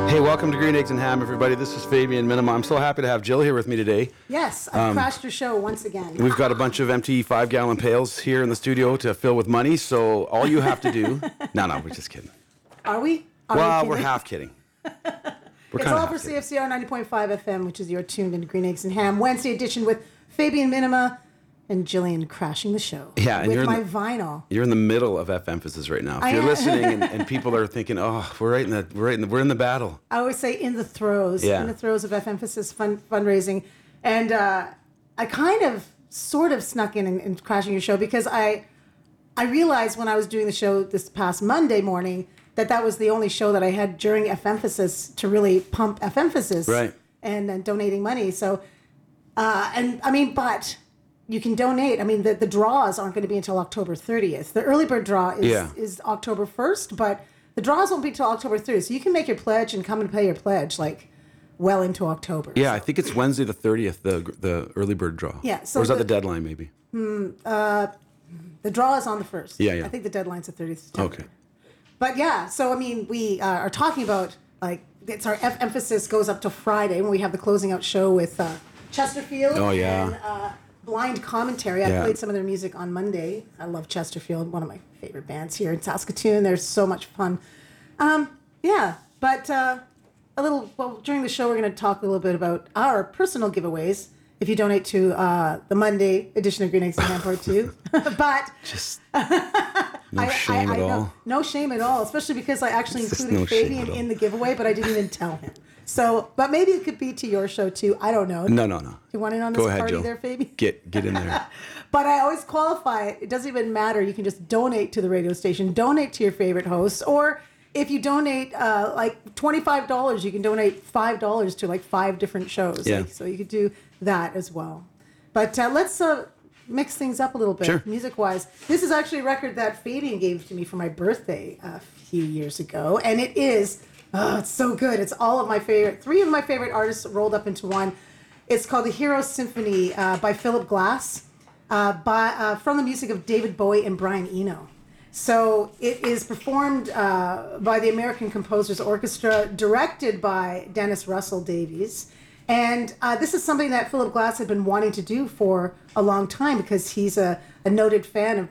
Hey, welcome to Green Eggs and Ham, everybody. This is Fabian Minima. I'm so happy to have Jill here with me today. Yes, I crashed your show once again. We've got a bunch of empty 5-gallon pails here in the studio to fill with money, so all you have to do... No, we're just kidding. Are we? We're half kidding. It's all for CFCR 90.5 FM, which is your tuned into Green Eggs and Ham Wednesday edition with Fabian Minima and Jillian crashing the show. Yeah, and with my vinyl. You're in the middle of F emphasis right now. If you're listening and people are thinking, "Oh, we're in the battle." I always say in the throes, of F emphasis fundraising, and I kind of sort of snuck in and crashing your show because I realized when I was doing the show this past Monday morning that was the only show that I had during F emphasis to really pump F emphasis, right? And donating money. So, but you can donate. I mean, the draws aren't going to be until October 30th. The early bird draw is October 1st, but the draws won't be until October 30th. So you can make your pledge and come and pay your pledge well into October. Yeah, I think it's Wednesday the 30th, the early bird draw. Yeah. So or is that the deadline maybe? The draw is on the 1st. Yeah. I think the deadline's the 30th September. Okay. But yeah, so I mean, we are talking about it's our F emphasis goes up to Friday when we have the closing out show with Chesterfield. Oh yeah. And, Blind Commentary. I played some of their music on Monday. I love Chesterfield, one of my favorite bands here in Saskatoon. They're so much fun. But during the show, we're going to talk a little bit about our personal giveaways. If you donate to the Monday edition of Green Eggs and Ham Part 2. But just no shame at all. No shame at all, especially because I actually included Fabian in the giveaway, but I didn't even tell him. So, but maybe it could be to your show too. I don't know. No. You want in on this Go ahead, party Jill. there, Fabian? Get in there. But I always qualify it. It doesn't even matter. You can just donate to the radio station, donate to your favorite host, or if you donate $25, you can donate $5 to 5 different shows. Yeah. So you could do that as well. But let's mix things up a little bit, sure. Music-wise. This is actually a record that Fabian gave to me for my birthday a few years ago, and it is... Oh, it's so good. It's all of my favorite, 3 of my favorite artists rolled up into one. It's called The Heroes Symphony by Philip Glass, from the music of David Bowie and Brian Eno. So it is performed by the American Composers Orchestra, directed by Dennis Russell Davies. And this is something that Philip Glass had been wanting to do for a long time because he's a noted fan of